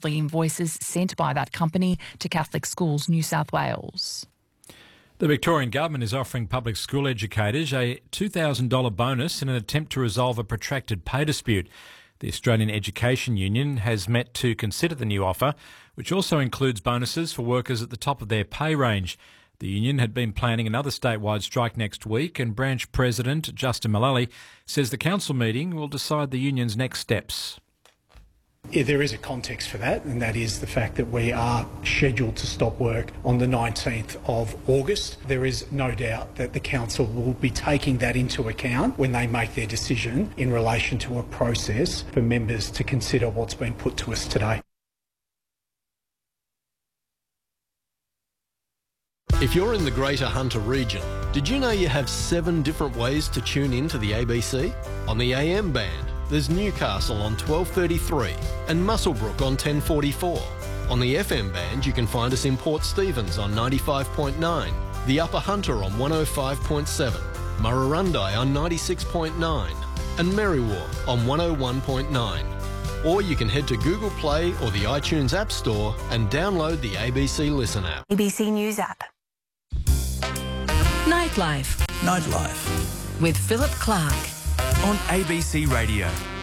monthly invoices sent by that company to Catholic Schools New South Wales. The Victorian Government is offering public school educators a $2,000 bonus in an attempt to resolve a protracted pay dispute. The Australian Education Union has met to consider the new offer, which also includes bonuses for workers at the top of their pay range. The union had been planning another statewide strike next week, and Branch President Justin Mullally says the council meeting will decide the union's next steps. Yeah, there is a context for that, and that is the fact that we are scheduled to stop work on the 19th of August. There is no doubt that the council will be taking that into account when they make their decision in relation to a process for members to consider what's been put to us today. If you're in the Greater Hunter region, did you know you have 7 different ways to tune in to the ABC? On the AM band, there's Newcastle on 1233 and Muswellbrook on 1044. On the FM band, you can find us in Port Stephens on 95.9, the Upper Hunter on 105.7, Murrurundi on 96.9 and Merriwa on 101.9. Or you can head to Google Play or the iTunes App Store and download the ABC Listen app. ABC News app. Nightlife. Nightlife. With Philip Clark. On ABC Radio.